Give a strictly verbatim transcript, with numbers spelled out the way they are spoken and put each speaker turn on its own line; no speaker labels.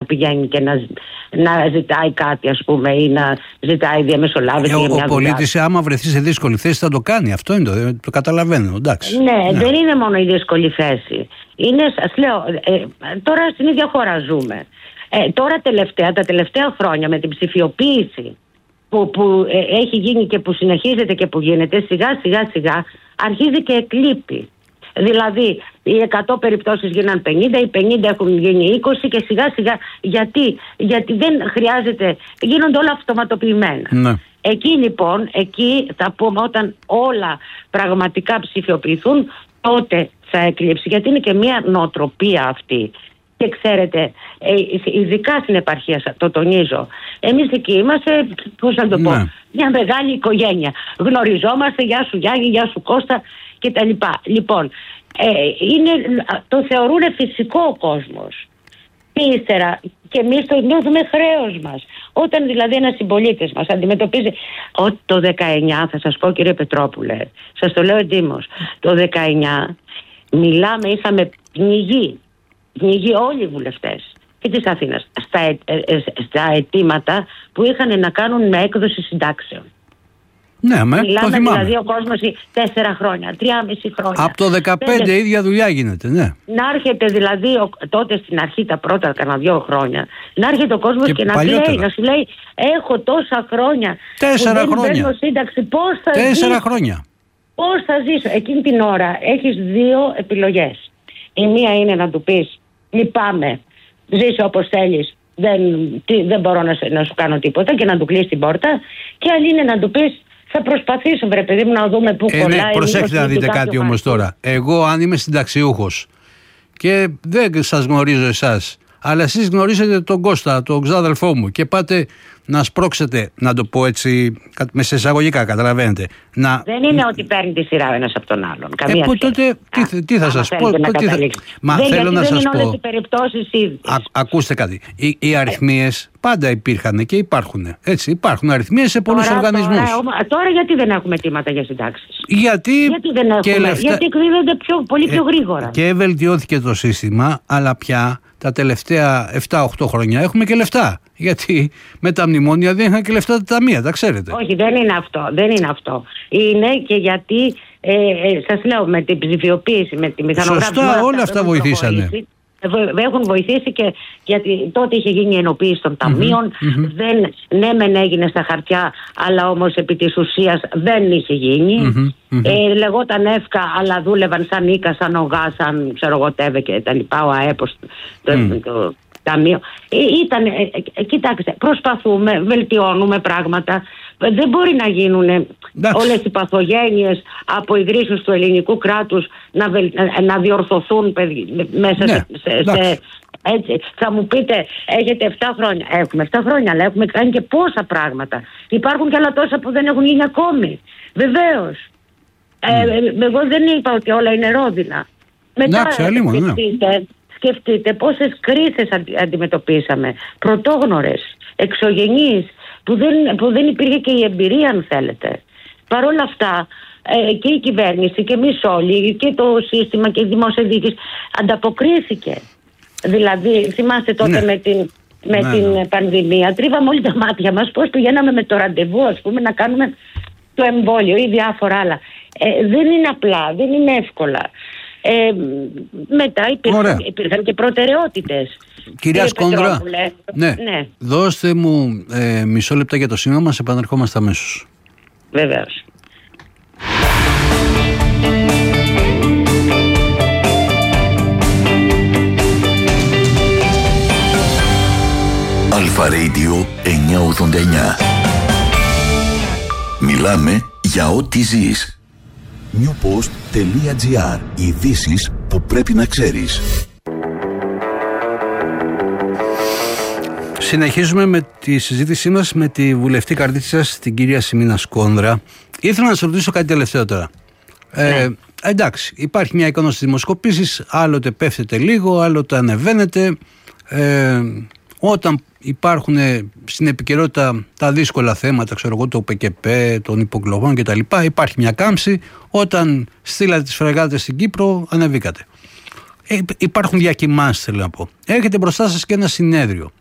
πηγαίνει και να, να ζητάει κάτι, ας πούμε, ή να ζητάει διαμεσολάβηση.
Ε,
για μια
ο πολίτης, άμα βρεθεί σε δύσκολη θέση, θα το κάνει. Αυτό είναι το, το καταλαβαίνω. Εντάξει.
Ναι,
ναι,
δεν είναι μόνο η δύσκολη θέση. Είναι, σας λέω, ε, τώρα στην ίδια χώρα ζούμε. Ε, τώρα τελευταία, τα τελευταία χρόνια με την ψηφιοποίηση που, που ε, έχει γίνει και που συνεχίζεται και που γίνεται, σιγά σιγά σιγά αρχίζει και εκλείπει. Δηλαδή οι εκατό περιπτώσεις γίναν πενήντα, οι πενήντα έχουν γίνει είκοσι και σιγά σιγά. Γιατί, γιατί δεν χρειάζεται, γίνονται όλα αυτοματοποιημένα.
Ναι.
Εκεί λοιπόν, εκεί θα πούμε όταν όλα πραγματικά ψηφιοποιηθούν, τότε θα εκλείψει. Γιατί είναι και μια νοοτροπία αυτή. Και ξέρετε, ειδικά στην επαρχία, το τονίζω, εμείς εκεί είμαστε, πώς να το πω, ναι. μια μεγάλη οικογένεια. Γνωριζόμαστε, γεια σου Γιάννη, γεια σου Κώστα κτλ. Λοιπόν, ε, είναι, το θεωρούν φυσικό ο κόσμος. Και ύστερα, και εμείς το νιώθουμε χρέος μας. Όταν δηλαδή ένας συμπολίτης μας αντιμετωπίζει, ότι το δεκαεννιά, θα σας πω κύριε Πετρόπουλε, σας το λέω εντύμως, το δεκαεννιά μιλάμε, είχαμε πνιγεί. Πνιγεί όλοι οι βουλευτές και της Αθήνας στα, ε, ε, στα αιτήματα που είχαν να κάνουν με έκδοση συντάξεων.
Ναι, με,
μιλάμε δηλαδή ο κόσμος τέσσερα χρόνια, τρία-μισή χρόνια.
Από το δεκαπέντε η ίδια δουλειά γίνεται, ναι.
Να έρχεται δηλαδή ο, τότε στην αρχή τα πρώτα κανένα δύο χρόνια, να έρχεται ο κόσμος και, και να, λέει, να σου λέει έχω τόσα χρόνια
τέσσερα
που δεν
χρόνια.
παίρνω σύνταξη, πώς θα
Τέσσερα
ζήσω.
χρόνια.
Πώς θα ζήσω. Εκείνη την ώρα έχεις δύο επιλογές. Η μία είναι να του πεις λυπάμαι, ζήσω όπως θέλεις, δεν, τι, δεν μπορώ να, να σου κάνω τίποτα και να του κλείσει την πόρτα. Και άλλη είναι να του πεις θα προσπαθήσω βρε παιδί μου να δούμε πού
ε,
κολλάει.
Ναι, προσέξτε να δείτε κάτι όμως τώρα. Εγώ αν είμαι συνταξιούχος και δεν σας γνωρίζω εσάς, αλλά εσείς γνωρίζετε τον Κώστα, τον ξάδελφό μου και πάτε να σπρώξετε, να το πω έτσι, με σε εισαγωγικά, καταλαβαίνετε. Να...
Δεν είναι ότι παίρνει τη σειρά ο ένας από τον άλλον. Καμία
ε, που, τότε, τι, τι θα σας πω. Τι θα... Μα
δεν,
θέλω να
δεν
σας
είναι
πω.
όλες οι περιπτώσεις ίδιες.
Α, ακούστε κάτι. Οι, οι αριθμίες πάντα υπήρχαν και υπάρχουν. Έτσι, υπάρχουν αριθμίες σε πολλούς
τώρα,
οργανισμούς.
Τώρα, τώρα γιατί δεν έχουμε αιτήματα για συντάξεις.
Γιατί,
γιατί δεν έχουμε.
Λεφτα...
Γιατί εκδίδονται πιο, πολύ πιο γρήγορα.
Ε, και βελτιώθηκε το σύστημα, αλλά πια τα τελευταία επτά οχτώ χρόνια έχουμε και λεφτά. Γιατί με τα μνημόνια δεν είχαν και λεφτά τα ταμεία, τα ξέρετε.
Όχι, δεν είναι αυτό. Δεν είναι αυτό. Είναι και γιατί, ε, ε, σας λέω, με την ψηφιοποίηση, με τη μηχανογράφηση.
Σωστά, όλα αυτά βοηθήσανε.
Έχουν βοηθήσει και γιατί τότε είχε γίνει η ενοποίηση των ταμείων.
Mm-hmm.
Δεν, ναι, μεν έγινε στα χαρτιά, αλλά όμως επί της ουσίας δεν είχε γίνει. Mm-hmm. Ε, λεγόταν εύκα, αλλά δούλευαν σαν Ίκα, σαν ΟΓΑ, σαν ξέρω εγώ ΤΕΒΕ και τα λοιπά, ο ΑΕΠΟΣ, το, mm. το, το ταμείο. Ε, ήταν, ε, ε, κοιτάξτε, προσπαθούμε, βελτιώνουμε πράγματα. Δεν μπορεί να γίνουν όλες οι παθογένειες από ιδρύσεις του ελληνικού κράτους να, βελ, να διορθωθούν παιδί, μέσα ναι, σε, σε, έτσι. Θα μου πείτε, έχετε επτά χρόνια. Έχουμε επτά χρόνια, αλλά έχουμε κάνει και πόσα πράγματα. Υπάρχουν και άλλα τόσα που δεν έχουν γίνει ακόμη. Βεβαίως. Mm. Ε, εγώ δεν είπα ότι όλα είναι ρόδινα. Μετά
να, ξέλιμο,
σκεφτείτε, ναι. σκεφτείτε πόσες κρίσεις αντιμετωπίσαμε. Πρωτόγνωρες, εξωγενείς, που δεν, που δεν υπήρχε και η εμπειρία, αν θέλετε. Παρ' όλα αυτά ε, και η κυβέρνηση και εμείς όλοι και το σύστημα και η δημόσια διοίκηση ανταποκρίθηκε. Δηλαδή θυμάστε τότε ναι. με την, με ναι, την ναι. πανδημία τρίβαμε όλοι τα μάτια μας πώς πηγαίναμε με το ραντεβού ας πούμε να κάνουμε το εμβόλιο ή διάφορα άλλα. Ε, δεν είναι απλά, δεν είναι εύκολα. Ε, μετά υπήρχαν, υπήρχαν και προτεραιότητες.
Κυρία Σκόνδρα, ναι.
ναι.
δώστε μου ε, μισό λεπτά για το σήμα μας, επανερχόμαστε αμέσως.
Βεβαίως.
Αλφα Radio εννιακόσια ογδόντα εννιά. Μιλάμε για ό,τι ζεις. newpost.gr. Ειδήσεις που πρέπει να ξέρεις.
Συνεχίζουμε με τη συζήτησή μας με τη βουλευτή καρδίτσα την κυρία Σιμίνα Σκόνδρα. Ήθελα να σας ρωτήσω κάτι τελευταίο τώρα. Ε, ναι. Εντάξει, υπάρχει μια εικόνα στις δημοσκοπήσεις, άλλοτε πέφτεται λίγο, άλλοτε ανεβαίνεται. Ε, όταν υπάρχουν στην επικαιρότητα τα δύσκολα θέματα, ξέρω εγώ, το ΠΚΠ, των υποκλογών κτλ., υπάρχει μια κάμψη. Όταν στείλατε τις φρεγάτες στην Κύπρο, ανεβήκατε. Ε, υπάρχουν διακυμάνσεις, θέλω να πω. Έχετε μπροστά σας και ένα συνέδριο.